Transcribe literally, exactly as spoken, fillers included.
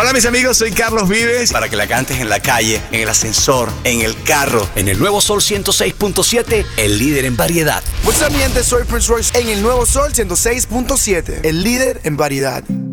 Hola mis amigos, soy Carlos Vives. Para que la cantes en la calle, en el ascensor, en el carro. En el Nuevo Sol ciento seis punto siete, el líder en variedad. What's up, mi gente? Soy Prince Royce en el Nuevo Sol ciento seis punto siete, el líder en variedad.